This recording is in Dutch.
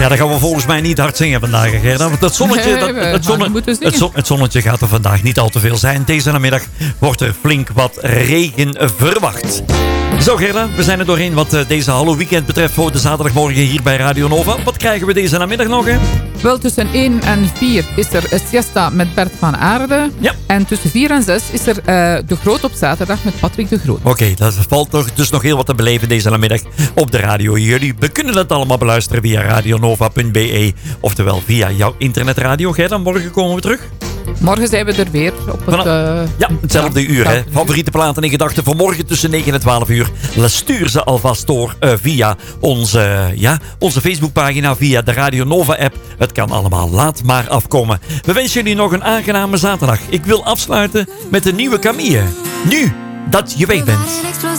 Ja, dan gaan we volgens mij niet hard zingen vandaag, Gerda. Want het zonnetje gaat er vandaag niet al te veel zijn. Deze namiddag wordt er flink wat regen verwacht. Zo Gerda, we zijn er doorheen wat deze Halloween betreft voor de zaterdagmorgen hier bij Radio Nova. Wat krijgen we deze namiddag nog? Hè? Wel, tussen 1 en 4 is er Siesta met Bert van Aarde. Ja. En tussen 4 en 6 is er De Groot op zaterdag met Patrick de Groot. Oké, dat valt dus nog heel wat te beleven deze namiddag op de radio. Jullie kunnen dat allemaal beluisteren via radionova.be. Oftewel via jouw internetradio. Gerda, morgen komen we terug. Morgen zijn we er weer op het... ja, hetzelfde uur. Hè. Favoriete platen en gedachten voor morgen tussen 9 en 12 uur. Stuur ze alvast door via onze Facebookpagina, via de Radio Nova app. Het kan allemaal, laat maar afkomen. We wensen jullie nog een aangename zaterdag. Ik wil afsluiten met een nieuwe Camille. Nu dat je weg bent.